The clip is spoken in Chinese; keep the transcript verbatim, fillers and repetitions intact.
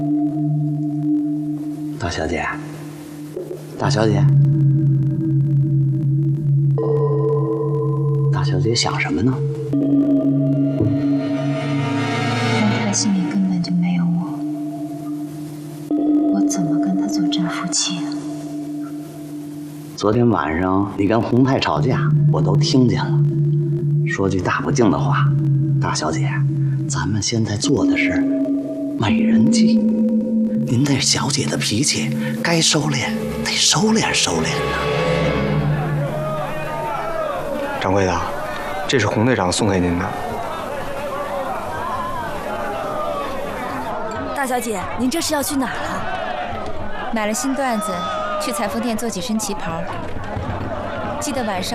大小姐，大小姐，大小姐想什么呢？ 但他心里根本就没有我，我怎么跟他做真夫妻啊？ 昨天晚上你跟洪泰吵架，我都听见了。说句大不敬的话，大小姐，咱们现在做的是美人计。您这小姐的脾气该收敛，得收敛收敛呐。 掌柜的，这是洪队长送给您的。 大小姐，您这是要去哪儿了？ 买了新缎子，去裁缝店做几身旗袍。记得晚上